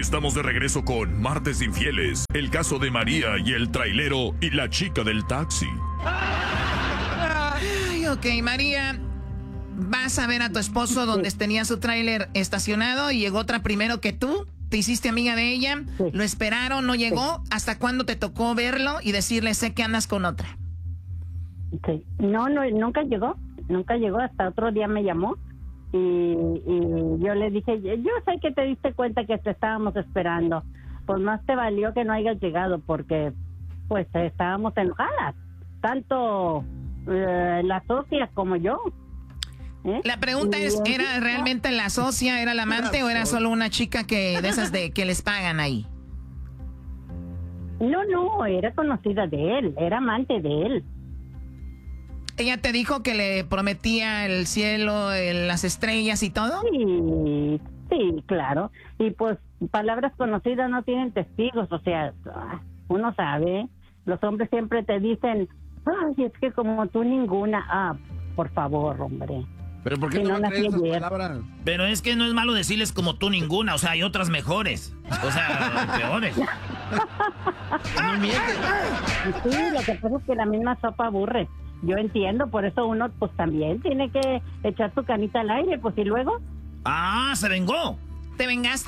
estamos de regreso con Martes de Infieles, el caso de María y el trailero y la chica del taxi. Ay, ok, María, vas a ver a tu esposo donde tenía su tráiler estacionado y llegó otra primero que tú. Te hiciste amiga de ella, lo esperaron, no llegó. ¿Hasta cuándo te tocó verlo y decirle, sé que andas con otra? Sí. No, nunca llegó, hasta otro día me llamó y yo le dije, yo sé que te diste cuenta que te estábamos esperando, pues más te valió que no hayas llegado porque pues estábamos enojadas, tanto la socia como yo. La pregunta es, ¿era realmente la socia, era la amante o era solo una chica que de esas de que les pagan ahí? No, era conocida de él, era amante de él. ¿Ella te dijo que le prometía el cielo, las estrellas y todo? Sí, claro. Y pues palabras conocidas no tienen testigos, o sea, uno sabe. Los hombres siempre te dicen, ay, es que como tú ninguna. Ah, por favor, hombre. ¿Pero por qué no crees esas palabras? Pero es que no es malo decirles como tú ninguna, o sea, hay otras mejores. O sea, peores. No mientes. Sí, lo que pasa es que la misma sopa aburre. Yo entiendo, por eso uno pues también tiene que echar su canita al aire, pues y luego. Ah, se vengó. ¿Te vengaste?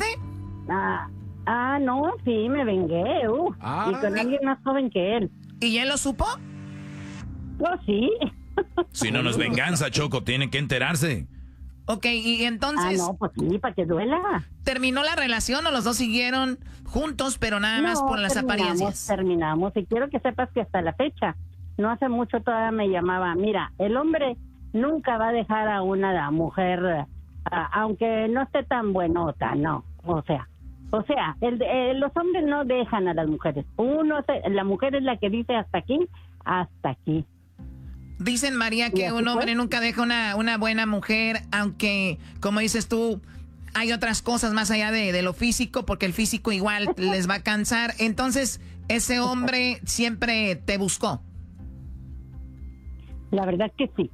No, sí, me vengué. Y con alguien más joven que él. ¿Y él lo supo? Pues sí. Si no es venganza, Choco, tiene que enterarse. Ok, y entonces... no, pues sí, para que duela. ¿Terminó la relación o los dos siguieron juntos, pero nada más por las apariencias? Terminamos, y quiero que sepas que hasta la fecha, no hace mucho todavía me llamaba, mira, el hombre nunca va a dejar a una mujer, aunque no esté tan buenota, no, o sea, los hombres no dejan a las mujeres, la mujer es la que dice hasta aquí. Dicen, María, que un hombre nunca deja una buena mujer, aunque, como dices tú, hay otras cosas más allá de lo físico, porque el físico igual les va a cansar. Entonces, ese hombre siempre te buscó. La verdad que sí.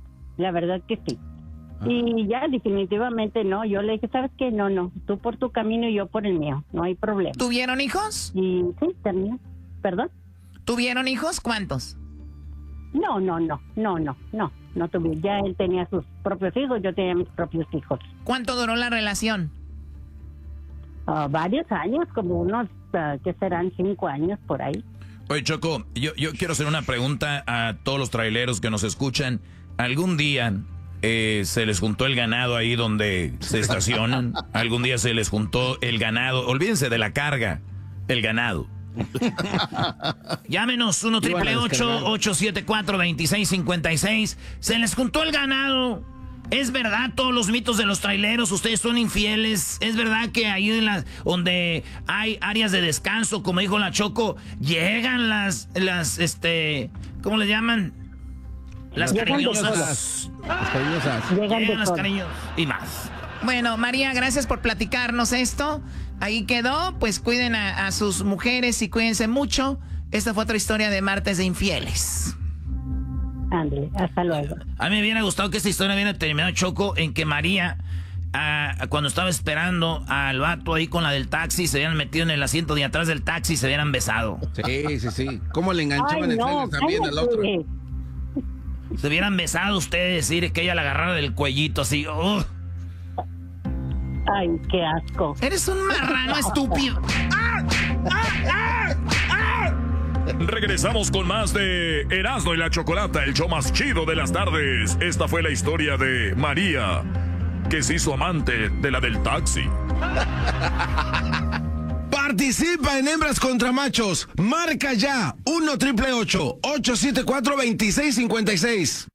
Y ya definitivamente no, yo le dije, ¿sabes qué? No, tú por tu camino y yo por el mío, no hay problema. ¿Tuvieron hijos? Y sí, terminó. ¿Perdón? ¿Tuvieron hijos? ¿Cuántos? No tuve. Ya él tenía sus propios hijos, yo tenía mis propios hijos. ¿Cuánto duró la relación? Varios años, como unos, ¿qué serán? 5 años por ahí. Oye, Choco, yo quiero hacer una pregunta a todos los traileros que nos escuchan. ¿Algún día se les juntó el ganado ahí donde se estacionan? ¿Algún día se les juntó el ganado? Olvídense de la carga, el ganado. Llámenos 1-888-874-2656. Se les juntó el ganado. Es verdad, todos los mitos de los traileros, ustedes son infieles. Es verdad que ahí donde hay áreas de descanso, como dijo la Choco, llegan las ¿cómo le llaman? Las cariñosas. Llegan las cariñosas y más. Bueno, María, gracias por platicarnos esto. Ahí quedó, pues cuiden a sus mujeres y cuídense mucho. Esta fue otra historia de Martes de Infieles. Ándale, hasta luego. A mí me hubiera gustado que esta historia hubiera terminado, Choco, en que María, cuando estaba esperando al vato ahí con la del taxi, se hubieran metido en el asiento de atrás del taxi y se hubieran besado. Sí. ¿Cómo le enganchaban el trailer también al otro? Se hubieran besado ustedes, decir que ella la agarrara del cuellito así. Ay, qué asco. Eres un marrano estúpido. Regresamos con más de Erasmo y la Chocolata, el show más chido de las tardes. Esta fue la historia de María, que se hizo amante de la del taxi. Participa en Hembras contra Machos. Marca ya 1-888-874-2656.